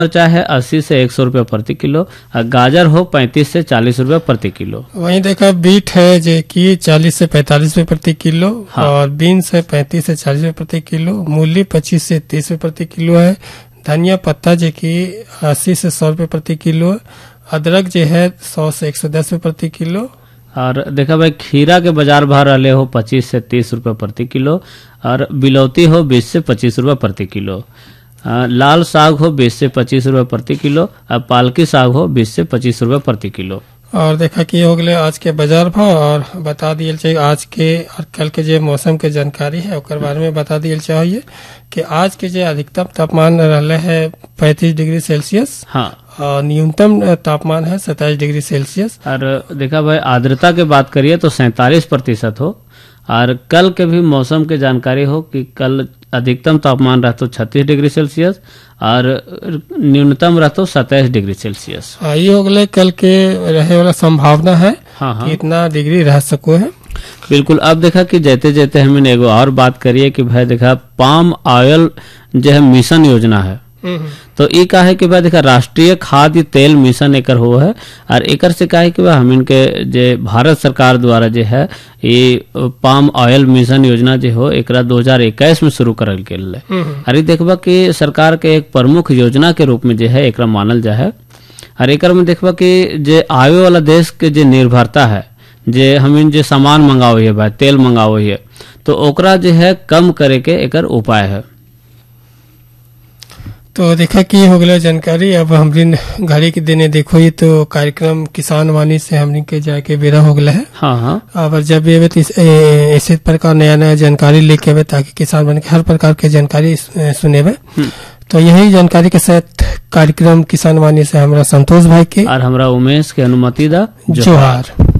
मिर्चा है 80 से 100 रुपये प्रति किलो, और गाजर हो 35 से 40 रुपये प्रति किलो। वहीं देखा बीट है जो कि 40 से 45 रुपये प्रति किलो। हाँ। और बीन्स है 35 से 40 रुपये प्रति किलो। मूली 25 से 30 रुपये प्रति किलो है। धनिया पत्ता जो कि 80 से 100 रुपये प्रति किलो। अदरक जो है 100 से 110 रुपये प्रति किलो। और देखा भाई खीरा के बाजार भाव रहे हो 25 से 30 रुपये प्रति किलो, और बिलौती हो 20 से 25 रुपये प्रति किलो। लाल साग हो 20 से 25 रुपये प्रति किलो, और पालकी साग हो 20 से 25 रुपये प्रति किलो। और देखा कि हो गए आज के बाजार भाव, और बता दिए चाहिए आज के और कल के जो मौसम के जानकारी है ओकर बारे में बता दिए चाहिए कि आज के जो अधिकतम तापमान रहा है 35 डिग्री सेल्सियस। हाँ। और न्यूनतम तापमान है 27 डिग्री सेल्सियस। और देखा भाई आर्द्रता की बात करिए तो 47% हो, और कल के भी मौसम के जानकारी हो कि कल अधिकतम तापमान रहता 36 डिग्री सेल्सियस और न्यूनतम रहता 27 डिग्री सेल्सियस। ये हो गए कल के रहे वाला संभावना है। हाँ। कि इतना डिग्री रह सको है। बिल्कुल। अब देखा कि जैते जैते हमने एगो और बात करिए कि भाई देखा पाम ऑयल जो है मिशन योजना है, तो ये का है कि भाई देखा राष्ट्रीय खाद्य तेल मिशन एकर हो है, और एकर से का है कि भाई हम इनके जे भारत सरकार द्वारा जो है ये पाम ऑयल मिशन योजना जो हो एकरा 2021 में शुरू करल गेल है। और ये देखबा कि सरकार के एक प्रमुख योजना के रूप में जो है एकरा मानल जा है। और एकर में देखबा कि जे आवे वाला देश के जे निर्भरता है, जे हम जे सामान मंगाओ है भाई तेल मंगाओ है, तो ओकरा जो है कम करे के एकर उपाय है। तो देखा कि हो गया जानकारी। अब हमरी घड़ी के दिने देखो ये तो कार्यक्रम किसान वाणी से हमने के जाके बेरा हो गया है। हाँ हाँ। अब जब ये ऐसे प्रकार नया नया जानकारी लेके आवे ताकि किसान बन के हर प्रकार के जानकारी सुनेवे। तो यही जानकारी के साथ कार्यक्रम किसान वाणी से हमारा संतोष भाई के और हमारा उमेश के अनुमति दा जोहार।